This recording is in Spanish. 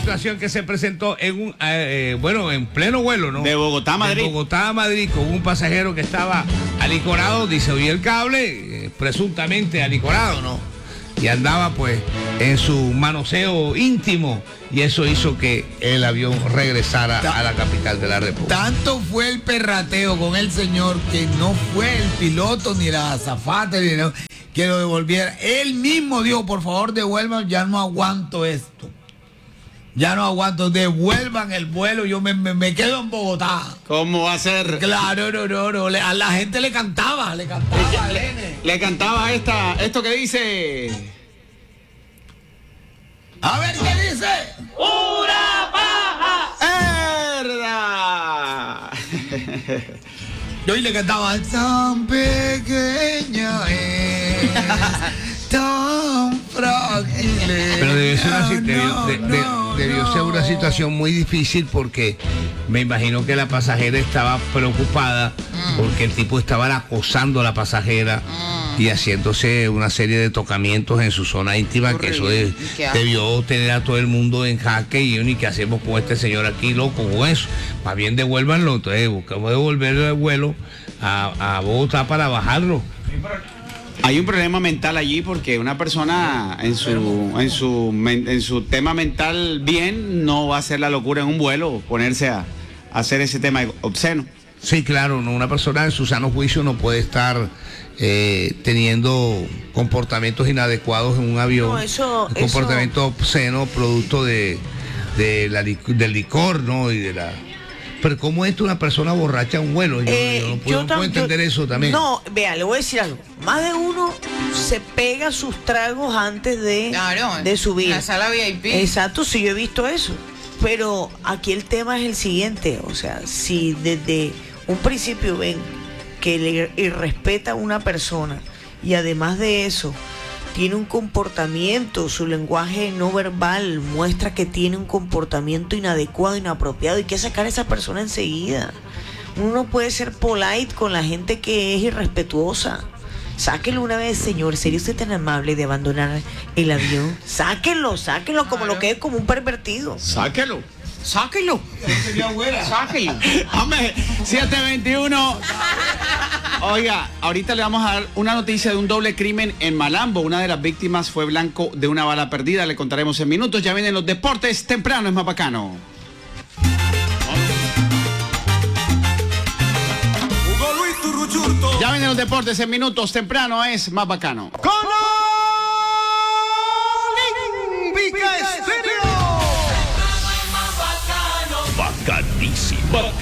Situación que se presentó en en pleno vuelo, ¿no? De Bogotá a Madrid. De Bogotá a Madrid, con un pasajero que estaba alicorado, dice hoy el cable, presuntamente alicorado, ¿no? Y andaba pues en su manoseo íntimo, y eso hizo que el avión regresara a la capital de la República. Tanto fue el perrateo con el señor que no fue el piloto ni la azafata que lo devolviera. Él mismo dijo, por favor devuelvan, ya no aguanto esto. Ya no aguanto, devuelvan el vuelo, yo me quedo en Bogotá. ¿Cómo va a ser? Claro, no. A la gente le cantaba. Le cantaba esto que dice. A ver qué dice. ¡Pura paja! ¡Herda! Yo le cantaba, tan pequeña es, tan frágil. Pero debió ser una situación muy difícil, porque me imagino que la pasajera estaba preocupada porque el tipo estaba acosando a la pasajera y haciéndose una serie de tocamientos en su zona íntima, que eso debió tener a todo el mundo en jaque. Y ni qué hacemos con este señor aquí, loco, con eso. Más bien devuélvanlo. Entonces buscamos devolverle el vuelo a Bogotá para bajarlo. Hay un problema mental allí, porque una persona en su tema mental bien no va a hacer la locura en un vuelo, ponerse a hacer ese tema obsceno. Sí, claro, no, una persona en su sano juicio no puede estar teniendo comportamientos inadecuados en un avión, comportamiento obsceno producto del licor, ¿no? Pero ¿cómo es una persona borracha en un vuelo? Yo no puedo entender eso también. No, vea, le voy a decir algo. Más de uno se pega sus tragos antes de subir. La sala VIP. Exacto, sí, yo he visto eso. Pero aquí el tema es el siguiente, o sea, si desde un principio ven que le irrespeta a una persona, y además de eso tiene un comportamiento, su lenguaje no verbal muestra que tiene un comportamiento inadecuado, inapropiado, hay que sacar a esa persona enseguida. Uno no puede ser polite con la gente que es irrespetuosa. Sáquenlo una vez, señor. ¿Sería usted tan amable de abandonar el avión? Sáquenlo como lo que es, como un pervertido. Sáquenlo. Sáquenlo. Sáquenlo. Hombre, 721. Oiga, ahorita le vamos a dar una noticia de un doble crimen en Malambo. Una de las víctimas fue blanco de una bala perdida. Le contaremos en minutos. Ya vienen los deportes. Temprano es más bacano. Ya vienen los deportes en minutos. Temprano es más bacano. Bacanísimo.